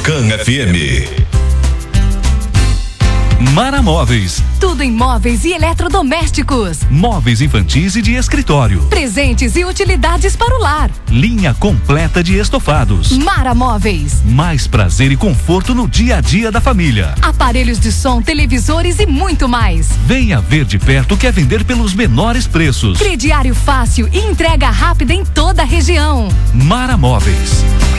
Scan FM. Mara Móveis. Tudo em móveis e eletrodomésticos. Móveis infantis e de escritório. Presentes e utilidades para o lar. Linha completa de estofados. Mara Móveis. Mais prazer e conforto no dia a dia da família. Aparelhos de som, televisores e muito mais. Venha ver de perto o que é vender pelos menores preços. Crediário fácil e entrega rápida em toda a região. Mara Móveis.